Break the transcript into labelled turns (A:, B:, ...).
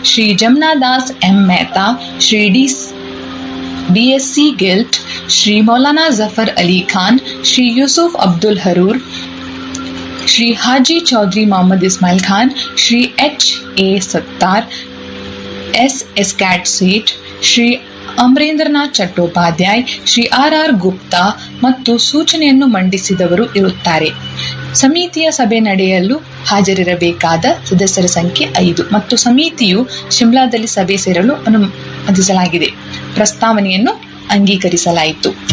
A: Shri ಜಮನಾದಾಸ್ M Mehta, Shri DSc guilt, Shri Maulana Zafar Ali Khan, Shri Yusuf Abdul ಹರೂರ್, Shri Haji Chaudhary Mohammed Ismail Khan, Shri ಎಚ್.ಎ. ಸತ್ತಾರ್, S ಎಸ್ಕ್ಯಾಟ್ Sait, Shri ಅಮರೇಂದ್ರನಾಥ್ ಚಟ್ಟೋಪಾಧ್ಯಾಯ್, Shri R Gupta ಮತ್ತು ಸೂಚನೆಯನ್ನು ಮಂಡಿಸಿದವರು ಇರುತ್ತಾರೆ. ಸಮಿತಿಯ ಸಭೆ ನಡೆಯಲು ಹಾಜರಿರಬೇಕಾದ ಸದಸ್ಯರ ಸಂಖ್ಯೆ 5 ಮತ್ತು ಸಮಿತಿಯು ಶಿಮ್ಲಾದಲ್ಲಿ ಸಭೆ ಸೇರಲು ಅನುಮತಿಸಲಾಗಿದೆ. ಪ್ರಸ್ತಾವನೆಯನ್ನು ಅಂಗೀಕರಿಸಲಾಯಿತು.